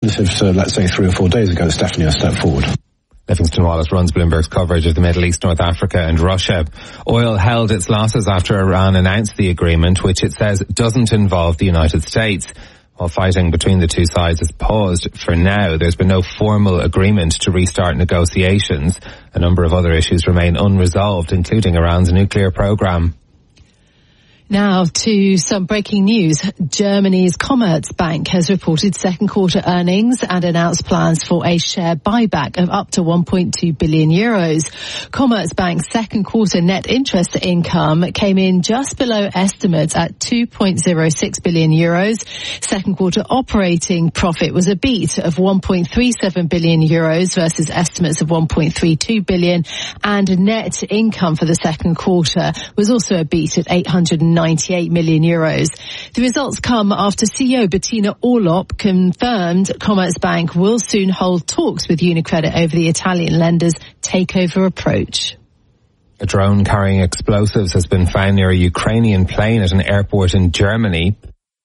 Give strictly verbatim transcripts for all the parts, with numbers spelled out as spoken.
To, let's say, three or four days ago, it's definitely a step forward. Livingston Wallace runs Bloomberg's coverage of the Middle East, North Africa and Russia. Oil held its losses after Iran announced the agreement, which it says doesn't involve the United States. While fighting between the two sides has paused for now, there's been no formal agreement to restart negotiations. A number of other issues remain unresolved, including Iran's nuclear program. Now to some breaking news. Germany's Commerzbank has reported second quarter earnings and announced plans for a share buyback of up to one point two billion euros. Commerzbank's second quarter net interest income came in just below estimates at two point zero six billion euros. Second quarter operating profit was a beat of one point three seven billion euros versus estimates of one point three two billion, and net income for the second quarter was also a beat at eight hundred ninety-eight million euros. The results come after C E O Bettina Orlopp confirmed Commerzbank will soon hold talks with UniCredit over the Italian lender's takeover approach. A drone carrying explosives has been found near a Ukrainian plane at an airport in Germany.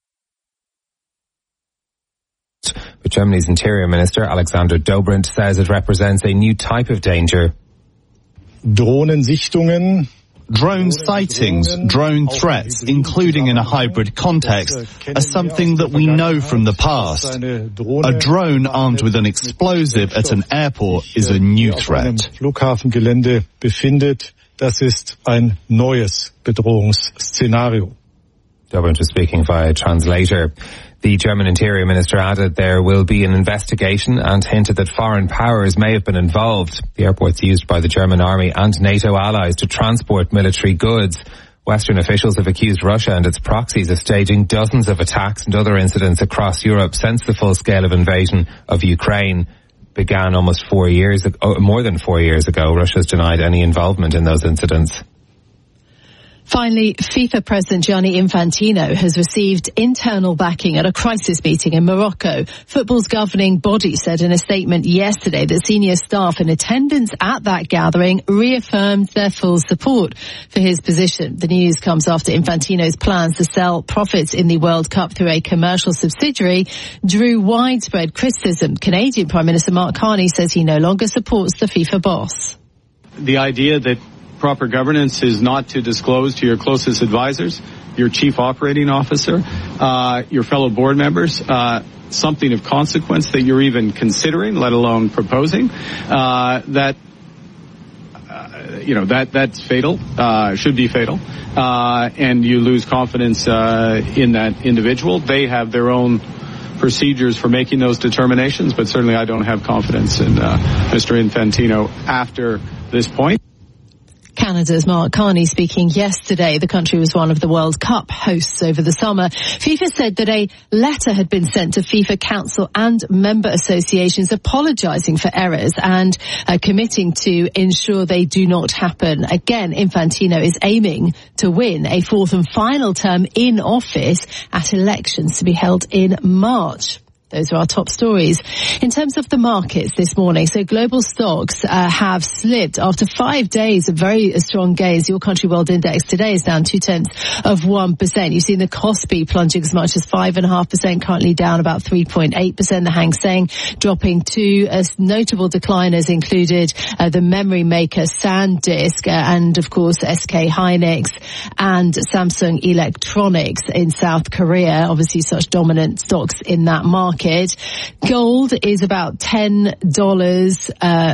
But Germany's Interior Minister Alexander Dobrindt says it represents a new type of danger. Drohnensichtungen. Drone sightings, drone threats, including in a hybrid context, are something that we know from the past. A drone armed with an explosive at an airport is a new threat. Flughafengelände befindet, das ist ein neues Bedrohungsszenario. Dobrindt was speaking via translator. The German Interior Minister added there will be an investigation and hinted that foreign powers may have been involved. The airport's used by the German army and NATO allies to transport military goods. Western officials have accused Russia and its proxies of staging dozens of attacks and other incidents across Europe since the full scale of invasion of Ukraine began almost four years ago, more than four years ago. Russia's denied any involvement in those incidents. Finally, FIFA President Gianni Infantino has received internal backing at a crisis meeting in Morocco. Football's governing body said in a statement yesterday that senior staff in attendance at that gathering reaffirmed their full support for his position. The news comes after Infantino's plans to sell profits in the World Cup through a commercial subsidiary drew widespread criticism. Canadian Prime Minister Mark Carney says he no longer supports the FIFA boss. The idea that proper governance is not to disclose to your closest advisors, your chief operating officer, uh, your fellow board members, uh, something of consequence that you're even considering, let alone proposing, uh, that, uh, you know, that, that's fatal, uh, should be fatal, uh, and you lose confidence, uh, in that individual. They have their own procedures for making those determinations, but certainly I don't have confidence in, uh, Mister Infantino after this point. Canada's Mark Carney speaking yesterday. The country was one of the World Cup hosts over the summer. FIFA said that a letter had been sent to FIFA Council and member associations apologising for errors and uh, committing to ensure they do not happen. Again, Infantino is aiming to win a fourth and final term in office at elections to be held in March. Those are our top stories. In terms of the markets this morning, so global stocks uh, have slipped after five days of very strong gains. Your country world index today is down two tenths of one percent. You've seen the Kospi plunging as much as five and a half percent, currently down about three point eight percent. The Hang Seng dropping two. As notable decliners included uh, the memory maker SanDisk uh, and of course S K Hynix and Samsung Electronics in South Korea. Obviously, such dominant stocks in that market. Gold is about ten dollars uh,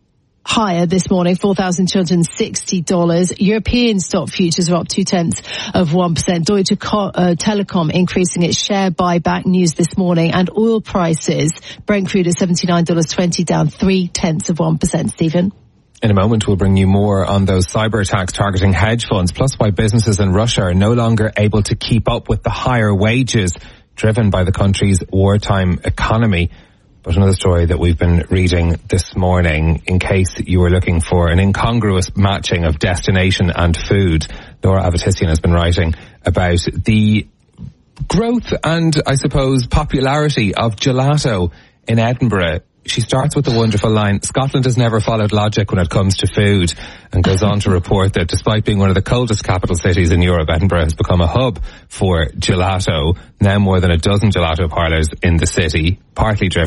higher this morning, four thousand two hundred sixty dollars. European stock futures are up two tenths of one percent. Deutsche Co- uh, Telekom increasing its share buyback news this morning. And oil prices, Brent crude is seventy-nine dollars twenty, down three tenths of one percent. Stephen? In a moment, we'll bring you more on those cyber attacks targeting hedge funds, plus why businesses in Russia are no longer able to keep up with the higher wages driven by the country's wartime economy. But another story that we've been reading this morning, in case you were looking for an incongruous matching of destination and food, Laura Avetissian has been writing about the growth and, I suppose, popularity of gelato in Edinburgh. She starts with the wonderful line, Scotland has never followed logic when it comes to food, and goes on to report that despite being one of the coldest capital cities in Europe, Edinburgh has become a hub for gelato. Now more than a dozen gelato parlours in the city, partly driven